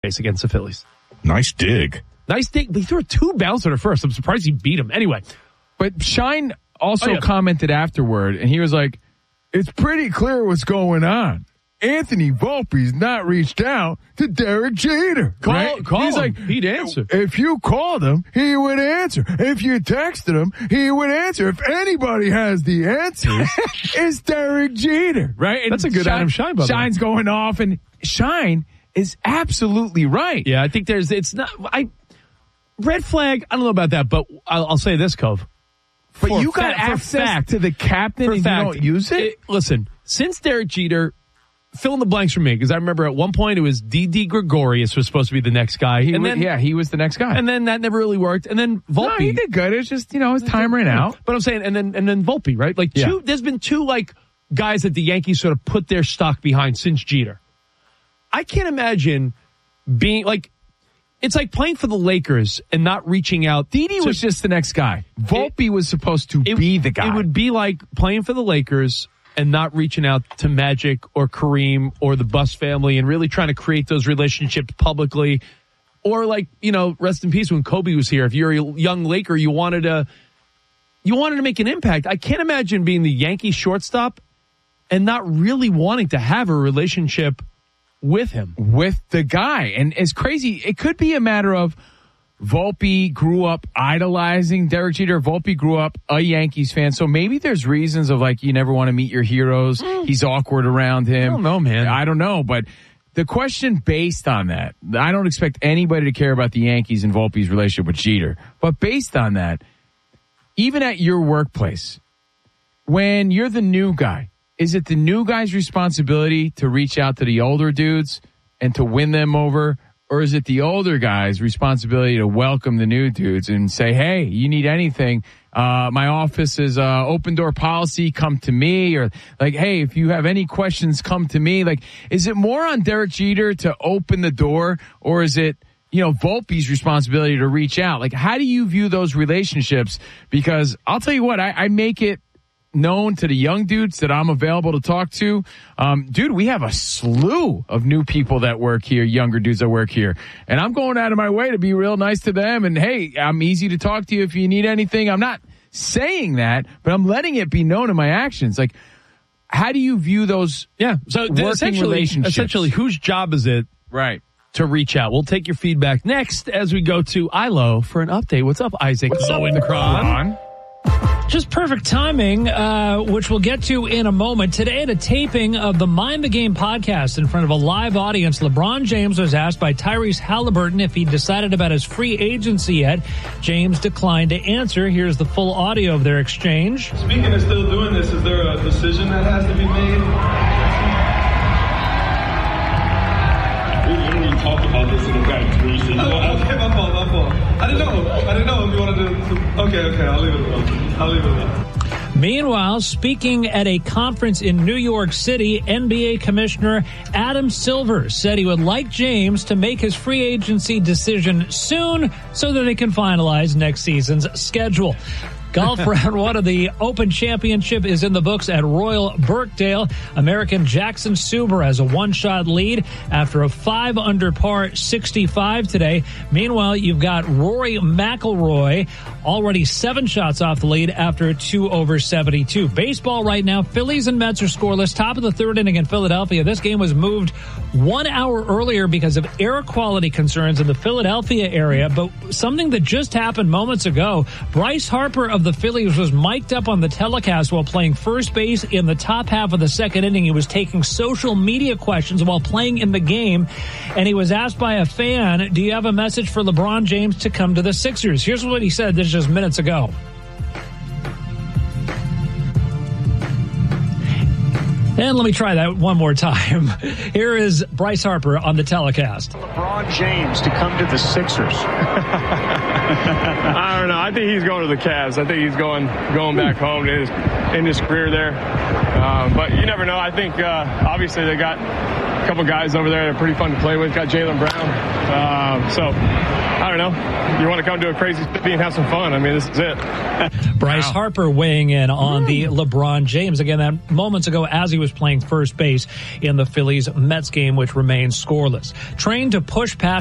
against the Phillies. Nice dig. Nice dig. He threw a 2 bouncer at first. I'm surprised he beat him. Anyway. But Shine also commented afterward, and he was like, it's pretty clear what's going on. Anthony Volpe's not reached out to Derek Jeter. Call He's him. like, He'd answer. If you called him, he would answer. If you texted him, he would answer. If anybody has the answers, it's Derek Jeter. Right? And that's a good Adam Shine, by the way. Shine's going off, and Shine is absolutely right. Yeah, I think red flag, I don't know about that, but I'll say this, Cove. But you got access to the captain and you don't use it? Listen, since Derek Jeter, fill in the blanks for me, because I remember at one point it was Didi Gregorius was supposed to be the next guy. He was the next guy. And then that never really worked. And then Volpe. No, he did good. It's just, his time ran out. But I'm saying, and then Volpe, right? Like there's been two guys that the Yankees sort of put their stock behind since Jeter. I can't imagine being it's like playing for the Lakers and not reaching out. Didi was just the next guy. Volpe was supposed to be the guy. It would be like playing for the Lakers and not reaching out to Magic or Kareem or the Buss family and really trying to create those relationships publicly. Or rest in peace when Kobe was here. If you're a young Laker, you wanted to make an impact. I can't imagine being the Yankee shortstop and not really wanting to have a relationship with him. With the guy. And it's crazy. It could be a matter of Volpe grew up idolizing Derek Jeter. Volpe grew up a Yankees fan. So maybe there's reasons of you never want to meet your heroes. He's awkward around him. I don't know, man. I don't know. But the question based on that, I don't expect anybody to care about the Yankees and Volpe's relationship with Jeter. But based on that, even at your workplace, when you're the new guy, is it the new guy's responsibility to reach out to the older dudes and to win them over? Or is it the older guy's responsibility to welcome the new dudes and say, hey, you need anything? My office is open door policy. Come to me. Or hey, if you have any questions, come to me. Is it more on Derek Jeter to open the door? Or is it, Volpe's responsibility to reach out? How do you view those relationships? Because I'll tell you what, I make it known to the young dudes that I'm available to talk to. Dude, we have a slew of new people that work here, younger dudes that work here. And I'm going out of my way to be real nice to them. And hey, I'm easy to talk to you if you need anything. I'm not saying that, but I'm letting it be known in my actions. How do you view those working relationships? Essentially, whose job is it to reach out? We'll take your feedback next as we go to ILO for an update. What's up, Isaac Lowenkron? Just perfect timing, which we'll get to in a moment. Today at a taping of the Mind the Game podcast in front of a live audience, LeBron James was asked by Tyrese Halliburton if he decided about his free agency yet. James declined to answer. Here's the full audio of their exchange. Speaking of still doing this, is there a decision that has to be made? We already talked about this in the back. Okay, my fault. I didn't know if you wanted to. Okay, I'll leave it alone. Meanwhile, speaking at a conference in New York City, NBA Commissioner Adam Silver said he would like James to make his free agency decision soon so that they can finalize next season's schedule. Golf round one of the Open Championship is in the books at Royal Birkdale. American Jackson Suber has a one-shot lead after a 5-under par 65 today. Meanwhile, you've got Rory McIlroy already 7 shots off the lead after a 2 over 72. Baseball right now, Phillies and Mets are scoreless. Top of the 3rd inning in Philadelphia. This game was moved 1 hour earlier because of air quality concerns in the Philadelphia area. But something that just happened moments ago, Bryce Harper of the Phillies was mic'd up on the telecast while playing first base in the top half of the 2nd inning. He was taking social media questions while playing in the game, and he was asked by a fan, do you have a message for LeBron James to come to the Sixers? Here's what he said just minutes ago. And let me try that one more time. Here is Bryce Harper on the telecast. LeBron James to come to the Sixers. I don't know. I think he's going to the Cavs. I think he's going back home in his career there. But you never know. I think obviously they got a couple guys over there that are pretty fun to play with. Got Jaylen Brown. So, I don't know. You want to come to a crazy city and have some fun. I mean, this is it. Bryce Harper weighing in on the LeBron James. Again, that moments ago as he was playing first base in the Phillies-Mets game, which remains scoreless. Trained to push past